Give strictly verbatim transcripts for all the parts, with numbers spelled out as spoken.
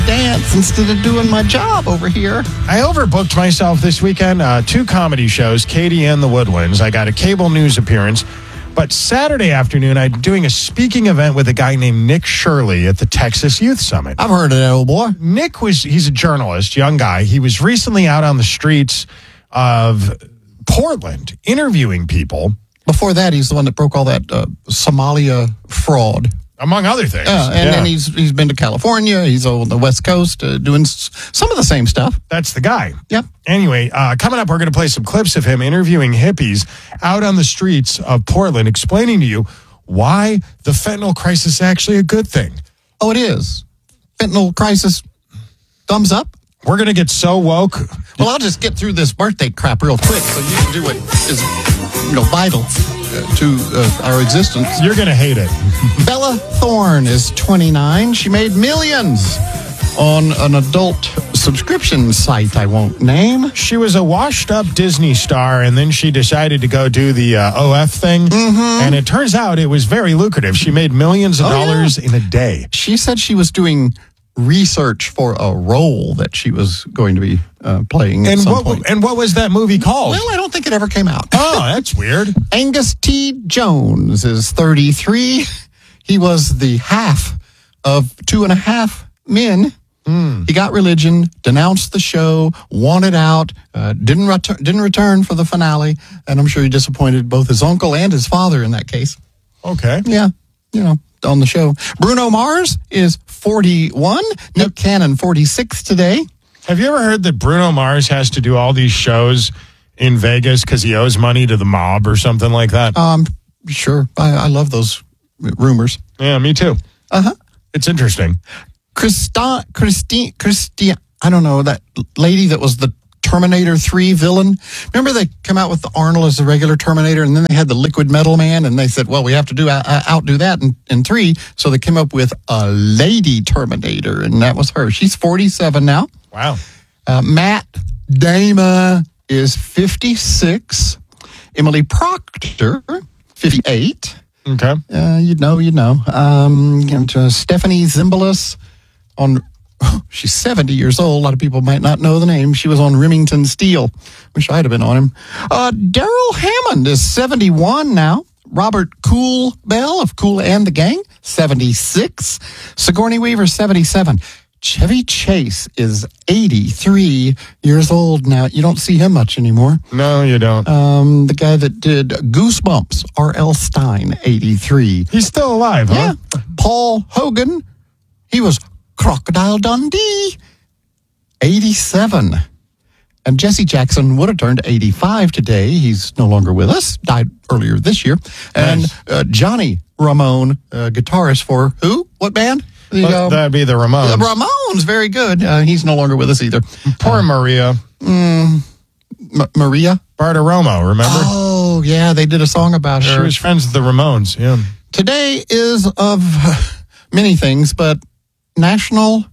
dance instead of doing my job over here. I overbooked myself this weekend. Uh, two comedy shows, Katie and the Woodlands. I got a cable news appearance. But Saturday afternoon, I'm doing a speaking event with a guy named Nick Shirley at the Texas Youth Summit. I've heard of that old boy. Nick was, he's a journalist, young guy. He was recently out on the streets of Portland interviewing people. Before that, he's the one that broke all that uh, Somalia fraud. Among other things. Uh, and yeah. then he's he's been to California. He's on the West Coast uh, doing s- some of the same stuff. That's the guy. Yep. Anyway, uh, coming up, we're going to play some clips of him interviewing hippies out on the streets of Portland, explaining to you why the fentanyl crisis is actually a good thing. Oh, it is. Fentanyl crisis, thumbs up. We're going to get so woke. Well, I'll just get through this birthday crap real quick so you can do what is, you know, vital uh, to uh, our existence. You're going to hate it. Bella Thorne is twenty-nine. She made millions on an adult subscription site I won't name. She was a washed-up Disney star, and then she decided to go do the uh, O F thing. Mm-hmm. And it turns out it was very lucrative. She made millions of oh, dollars yeah. in a day. She said she was doing research for a role that she was going to be uh, playing at and some what, point. And what was that movie called? Well, I don't think it ever came out. Oh, that's weird. Angus T. Jones is thirty-three. He was the half of Two and a Half Men. Mm. He got religion, denounced the show, wanted out, uh, didn't, retur- didn't return for the finale, and I'm sure he disappointed both his uncle and his father in that case. Okay. Yeah, you know, on the show. Bruno Mars is forty-one. Nick Cannon, forty-six today. Have you ever heard that Bruno Mars has to do all these shows in Vegas because he owes money to the mob or something like that? Um, sure. I, I love those rumors. Yeah, me too. Uh-huh. It's interesting. Christa, Christine, Christine, I don't know, that lady that was the Terminator three villain. Remember they come out with the Arnold as the regular Terminator, and then they had the Liquid Metal Man, and they said, well, we have to do uh, outdo that in, in three. So they came up with a lady Terminator, and that was her. She's forty-seven now. Wow. Uh, Matt Damon is fifty-six. Emily Proctor, fifty-eight. Okay. Uh, you'd know, you'd know. Um, and, uh, Stephanie Zimbalist on, oh, she's seventy years old. A lot of people might not know the name. She was on Remington Steele. Wish I'd have been on him. Uh, Daryl Hammond is seventy-one now. Robert Cool Bell of Cool and the Gang, seventy-six. Sigourney Weaver, seventy-seven. Chevy Chase is eighty-three years old now. You don't see him much anymore. No, you don't. Um, the guy that did Goosebumps, R L. Stein, eighty-three. He's still alive, huh? Yeah. Paul Hogan, he was Crocodile Dundee, eighty-seven. And Jesse Jackson would have turned eighty-five today. He's no longer with us, died earlier this year. And nice. uh, Johnny Ramone, uh, guitarist for who? What band? The, well, um, that'd be the Ramones. The Ramones, very good. Uh, he's no longer with us either. Poor uh, Maria. Mm, M- Maria? Bartiromo, remember? Oh, yeah, they did a song about her. She was friends with the Ramones, yeah. Today is of many things, but National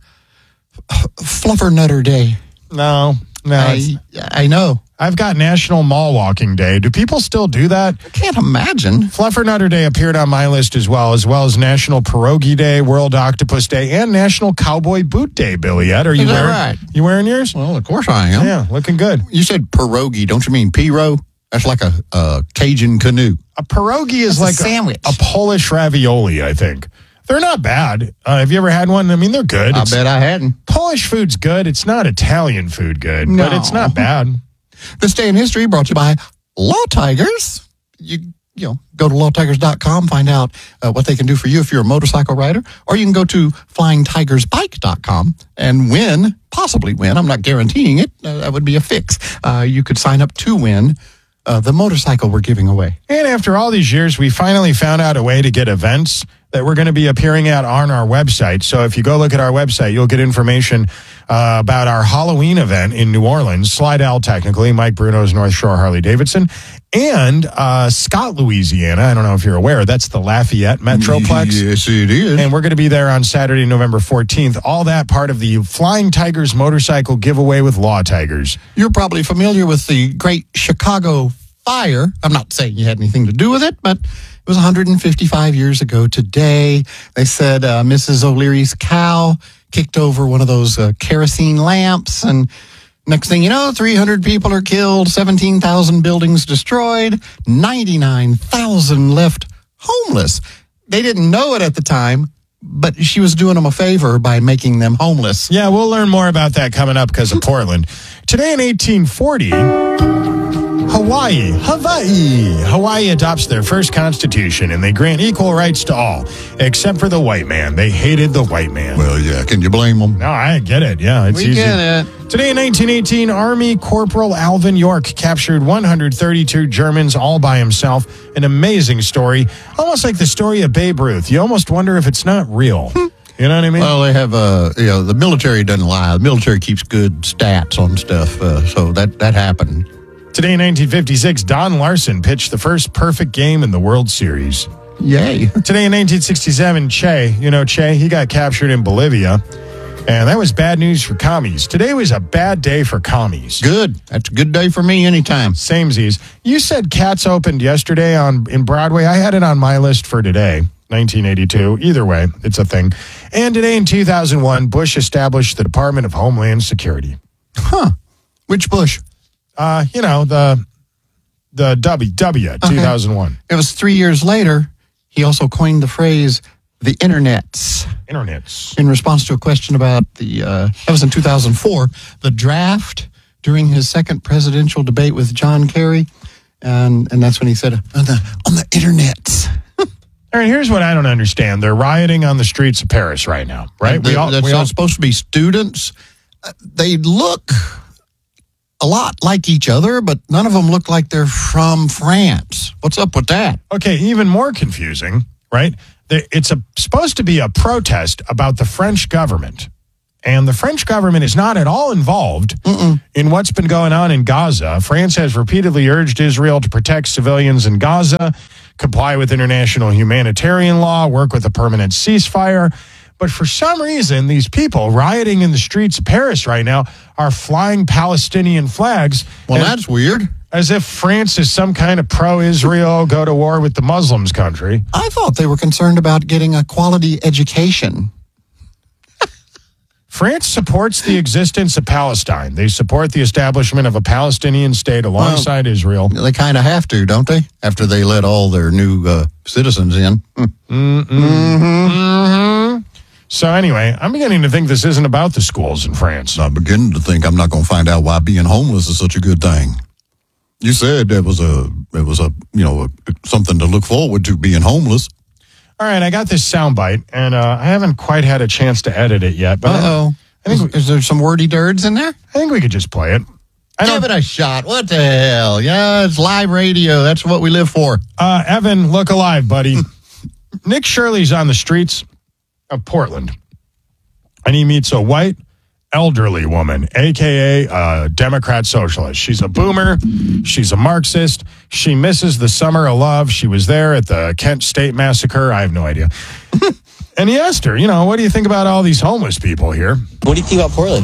Fluffernutter Day. No, no. I, I know. I've got National Mall Walking Day. Do people still do that? I can't imagine. Fluffernutter Day appeared on my list as well, as well as National Pierogi Day, World Octopus Day, and National Cowboy Boot Day, Billy Ed. Are you Is that wearing, right? You wearing yours? Well, of course I am. Yeah, looking good. You said pierogi. Don't you mean Piro? That's like a, a Cajun canoe. A pierogi is That's like a sandwich. A, a Polish ravioli, I think. They're not bad. Uh, have you ever had one? I mean, they're good. I It's, bet I hadn't. Polish food's good. It's not Italian food good, No. but it's not bad. This Day in History brought to you by Law Tigers. You you know, go to law tigers dot com, find out uh, what they can do for you if you're a motorcycle rider, or you can go to flying tigers bike dot com and win, possibly win. I'm not guaranteeing it. Uh, that would be a fix. Uh, you could sign up to win uh, the motorcycle we're giving away. And after all these years, we finally found out a way to get events that we're going to be appearing at on our website. So if you go look at our website, you'll get information uh, about our Halloween event in New Orleans, Slidell technically, Mike Bruno's North Shore Harley Davidson, and uh, Scott, Louisiana. I don't know if you're aware, that's the Lafayette Metroplex. Yes, it is. And we're going to be there on Saturday, November fourteenth. All that part of the Flying Tigers motorcycle giveaway with Law Tigers. You're probably familiar with the Great Chicago Fire. I'm not saying you had anything to do with it, but was one hundred fifty-five years ago today. They said uh, Missus O'Leary's cow kicked over one of those uh, kerosene lamps, and next thing you know, three hundred people are killed, seventeen thousand buildings destroyed, ninety-nine thousand left homeless. They didn't know it at the time, but she was doing them a favor by making them homeless. Yeah, we'll learn more about that coming up because of Portland. Today in eighteen forty, Hawaii, Hawaii, Hawaii adopts their first constitution, and they grant equal rights to all, except for the white man. They hated the white man. Well, yeah, can you blame them? No, I get it. Yeah, it's We easy. get it. Today in nineteen eighteen, Army Corporal Alvin York captured one hundred thirty-two Germans all by himself. An amazing story, almost like the story of Babe Ruth. You almost wonder if it's not real. You know what I mean? Well, they have, uh, you know, the military doesn't lie. The military keeps good stats on stuff, uh, so that, that happened. Today in nineteen fifty-six, Don Larson pitched the first perfect game in the World Series. Yay. Today in nineteen sixty-seven, Che, you know Che, he got captured in Bolivia, and that was bad news for commies. Today was a bad day for commies. Good. That's a good day for me anytime. Samesies. You said Cats opened yesterday on in Broadway. I had it on my list for today, nineteen eighty-two. Either way, it's a thing. And today in two thousand one, Bush established the Department of Homeland Security. Huh. Which Bush? Uh, you know, the the W, W, two thousand one. It was three years later, he also coined the phrase, the internets, Internets. in response to a question about the, uh, that was in two thousand four, the draft during his second presidential debate with John Kerry. And and that's when he said, on the, on the internets. All right, here's what I don't understand. They're rioting on the streets of Paris right now, right? They, we all, that's we all all, supposed to be students. Uh, They look a lot like each other, but none of them look like they're from France. What's up with that? okay, even more confusing, right? There- It's a, supposed to be a protest about the French government. And the French government is not at all involved Mm-mm. in what's been going on in Gaza. France has repeatedly urged Israel to protect civilians in Gaza, comply with international humanitarian law, work with a permanent ceasefire. But for some reason, these people rioting in the streets of Paris right now are flying Palestinian flags. Well, and- that's weird. as if France is some kind of pro-Israel, go to war with the Muslims country. I thought they were concerned about getting a quality education. France supports the existence of Palestine. They support the establishment of a Palestinian state alongside well, Israel. They kind of have to, don't they? After they let all their new uh, citizens in. Mm-mm. Mm-hmm. Mm-hmm. So anyway, I'm beginning to think this isn't about the schools in France. I'm beginning to think I'm not going to find out why being homeless is such a good thing. You said it was a, it was a, you know, a, something to look forward to, being homeless. All right, I got this soundbite, and uh, I haven't quite had a chance to edit it yet. But Uh-oh. I, I think is, is there some wordy dirds in there? I think we could just play it. I Give it a shot. What the hell? Yeah, it's live radio. That's what we live for. Uh, Evan, look alive, buddy. Nick Shirley's on the streets of Portland, and he meets a white, elderly woman, a k a. Uh, Democrat socialist. She's a boomer. She's a Marxist. She misses the summer of love. She was there at the Kent State Massacre. I have no idea. And he asked her, you know, what do you think about all these homeless people here? What do you think about Portland?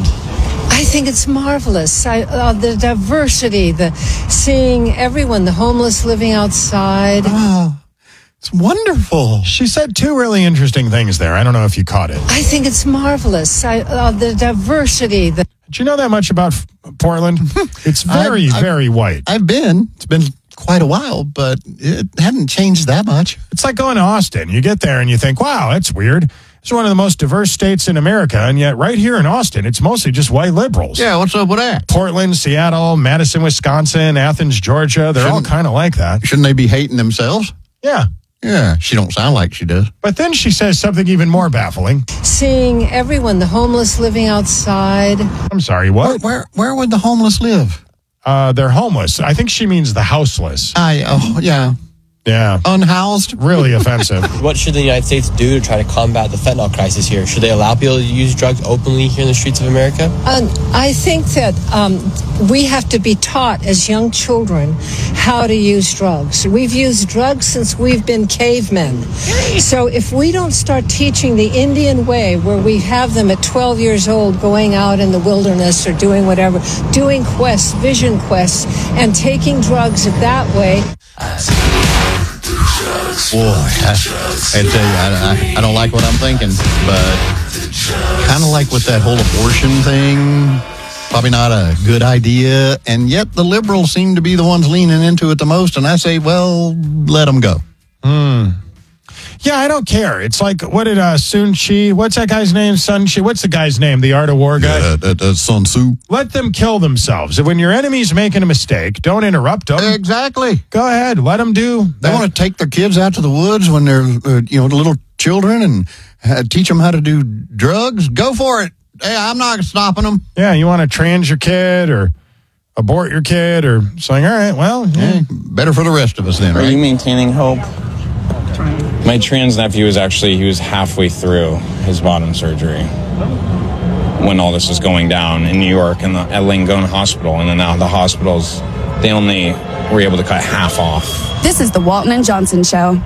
I think it's marvelous. I, uh, the diversity, the seeing everyone, the homeless living outside. Oh, it's wonderful. She said two really interesting things there. I don't know if you caught it. I think it's marvelous. I, uh, the diversity. The Did you know that much about F- Portland? It's very, I've- I've- very white. I've been. It's been quite a while, but it hadn't changed that much. It's like going to Austin. You get there and you think, wow, that's weird. It's one of the most diverse states in America, and yet right here in Austin, it's mostly just white liberals. Yeah, what's up with that? Portland, Seattle, Madison, Wisconsin, Athens, Georgia, they're all Shouldn't- kind of like that. Shouldn't they be hating themselves? Yeah. Yeah, she don't sound like she does. But then she says something even more baffling. seeing everyone, the homeless living outside. I'm sorry, Where, what? where, where would the homeless live? Uh, they're homeless. I think she means the houseless. I, oh, yeah, Yeah. unhoused. Really offensive. What should the United States do to try to combat the fentanyl crisis here? Should they allow people to use drugs openly here in the streets of America? Um, I think that um, we have to be taught as young children how to use drugs. We've used drugs since we've been cavemen. So if we don't start teaching the Indian way, where we have them at twelve years old going out in the wilderness or doing whatever, doing quests, vision quests, and taking drugs that way. Boy, I, I tell you, I, I, I don't like what I'm thinking, but kind of like with that whole abortion thing, probably not a good idea, and yet the liberals seem to be the ones leaning into it the most, and I say, well, let them go. Hmm. Yeah, I don't care. It's like, what did uh, Sun Chi, what's that guy's name? Sun Chi, what's the guy's name? The Art of War guy? Yeah, that, that's Sun Tzu. Let them kill themselves. When your enemy's making a mistake, don't interrupt them. Exactly. Go ahead. Let them do. They that. want to take their kids out to the woods when they're, uh, you know, little children and uh, teach them how to do drugs. Go for it. Hey, I'm not stopping them. Yeah, you want to trans your kid or abort your kid or saying, all right, well. Yeah. Hey, better for the rest of us then, Are right? you maintaining hope? My trans nephew was actually, he was halfway through his bottom surgery when all this was going down in New York and the, at Langone Hospital. And then now the hospitals, they only were able to cut half off. This is the Walton and Johnson Show.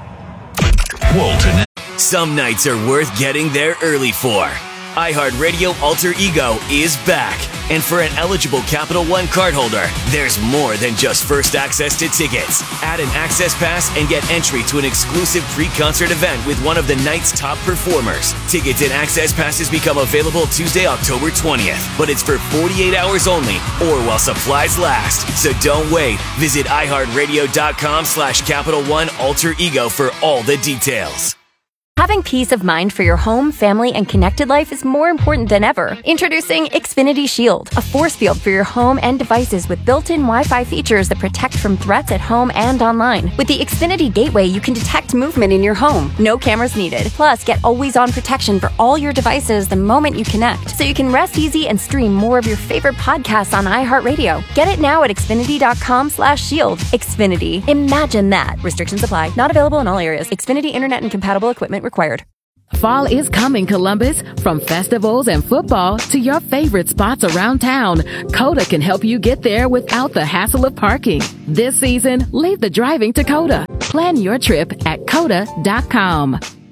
Walton. Some nights are worth getting there early for. iHeartRadio Alter Ego is back. And for an eligible Capital One cardholder, there's more than just first access to tickets. Add an access pass and get entry to an exclusive pre-concert event with one of the night's top performers. Tickets and access passes become available Tuesday, October twentieth. But it's for forty-eight hours only or while supplies last. So don't wait. Visit iHeartRadio.com slash Capital One Alter Ego for all the details. Having peace of mind for your home, family, and connected life is more important than ever. Introducing Xfinity Shield, a force field for your home and devices with built-in Wi-Fi features that protect from threats at home and online. With the Xfinity Gateway, you can detect movement in your home. No cameras needed. Plus, get always-on protection for all your devices the moment you connect, so you can rest easy and stream more of your favorite podcasts on iHeartRadio. Get it now at Xfinity.com slash shield. Xfinity. Imagine that. Restrictions apply. Not available in all areas. Xfinity Internet and compatible equipment required. Fall is coming, Columbus. From festivals and football to your favorite spots around town, Coda can help you get there without the hassle of parking. This season, leave the driving to Coda. Plan your trip at coda dot com.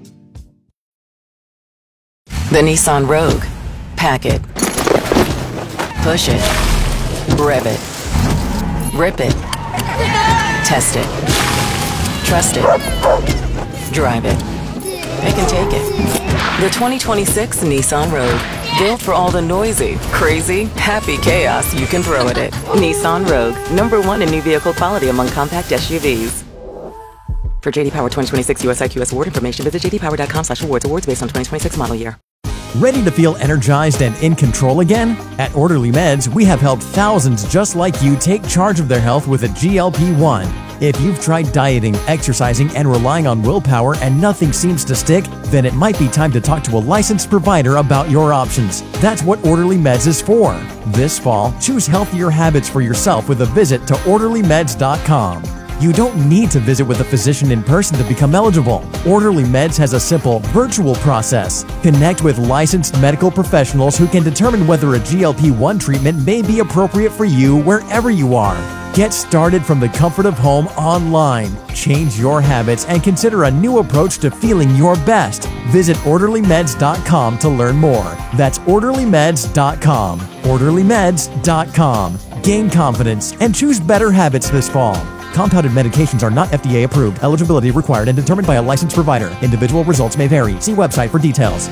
The Nissan Rogue. Pack it. Push it. Rev it. Rip it. Test it. Trust it. Drive it. They can take it. The twenty twenty-six Nissan Rogue. Built for all the noisy, crazy, happy chaos you can throw at it. Nissan Rogue. Number one in new vehicle quality among compact S U Vs. For J D Power twenty twenty-six U S I Q S award information, visit j d power dot com slash awards. Awards based on twenty twenty-six model year. Ready to feel energized and in control again? At Orderly Meds, we have helped thousands just like you take charge of their health with a G L P one. If you've tried dieting, exercising, and relying on willpower and nothing seems to stick, then it might be time to talk to a licensed provider about your options. That's what Orderly Meds is for. This fall, choose healthier habits for yourself with a visit to orderly meds dot com. You don't need to visit with a physician in person to become eligible. Orderly Meds has a simple, virtual process. Connect with licensed medical professionals who can determine whether a G L P one treatment may be appropriate for you wherever you are. Get started from the comfort of home online. Change your habits and consider a new approach to feeling your best. Visit orderly meds dot com to learn more. That's orderly meds dot com. orderly meds dot com. Gain confidence and choose better habits this fall. Compounded medications are not F D A approved. Eligibility required and determined by a licensed provider. Individual results may vary. See website for details.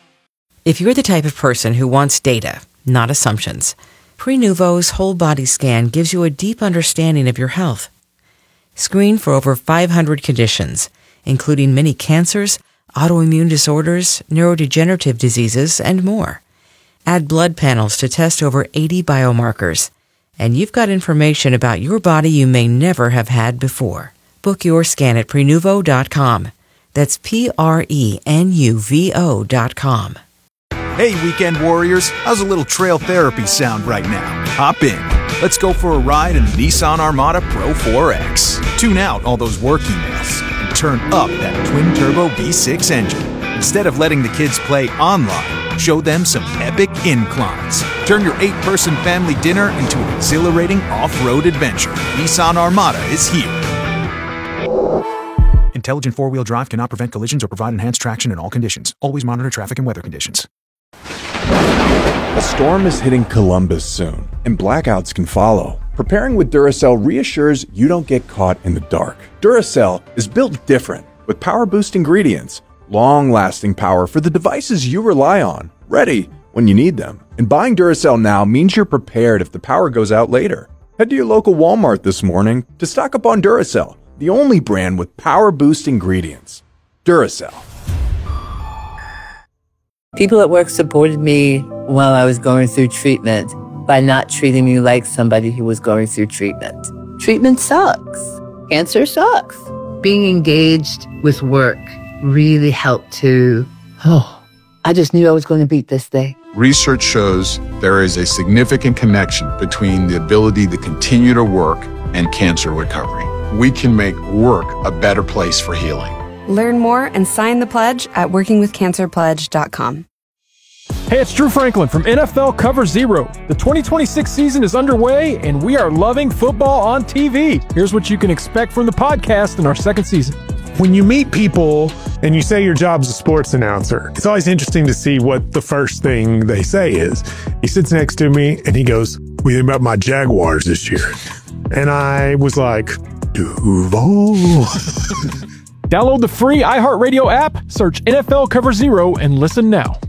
If you're the type of person who wants data, not assumptions, Prenuvo's whole body scan gives you a deep understanding of your health. Screen for over five hundred conditions, including many cancers, autoimmune disorders, neurodegenerative diseases, and more. Add blood panels to test over eighty biomarkers. And you've got information about your body you may never have had before. Book your scan at Prenuvo dot com. That's P R E N U V O dot com. Hey, weekend warriors, how's a little trail therapy sound right now? Hop in. Let's go for a ride in the Nissan Armada Pro four X. Tune out all those work emails and turn up that twin-turbo V six engine. Instead of letting the kids play online, show them some epic inclines. Turn your eight-person family dinner into an exhilarating off-road adventure. Nissan Armada is here. Intelligent four-wheel drive cannot prevent collisions or provide enhanced traction in all conditions. Always monitor traffic and weather conditions. A storm is hitting Columbus soon, and blackouts can follow. Preparing with Duracell reassures you don't get caught in the dark. Duracell is built different with power boost ingredients, long-lasting power for the devices you rely on, ready when you need them. And buying Duracell now means you're prepared if the power goes out later. Head to your local Walmart this morning to stock up on Duracell, the only brand with power boost ingredients. Duracell. People at work supported me while I was going through treatment by not treating me like somebody who was going through treatment. Treatment sucks. Cancer sucks. Being engaged with work really helped to, oh, I just knew I was going to beat this thing. Research shows there is a significant connection between the ability to continue to work and cancer recovery. We can make work a better place for healing. Learn more and sign the pledge at working with cancer pledge dot com. Hey, it's Drew Franklin from N F L Cover Zero. The twenty twenty-six season is underway, and we are loving football on T V. Here's what you can expect from the podcast in our second season. When you meet people and you say your job's a sports announcer, it's always interesting to see what the first thing they say is. He sits next to me and he goes, "What do you think about my Jaguars this year?" And I was like, Duval. Download the free iHeartRadio app, search N F L Cover Zero, and listen now.